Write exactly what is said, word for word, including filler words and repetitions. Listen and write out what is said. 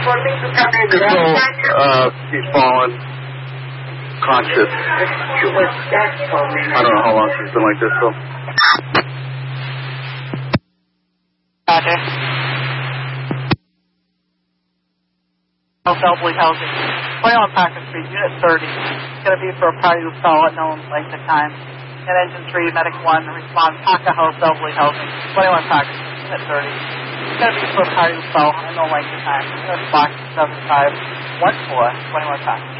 Control, uh, he's fallen. Conscious. I don't know how long she's been like this, so. Roger. Elderly housing. twenty-one Packer Street, Unit thirty. It's going to be for a party who fell at known length of time. And Engine three, Medic one, respond, Packer House, Elderly Housing. twenty-one Packer Street, Unit thirty. It's going to be for a party who fell at known length of time. Unit box seven five one four, twenty-one Packer.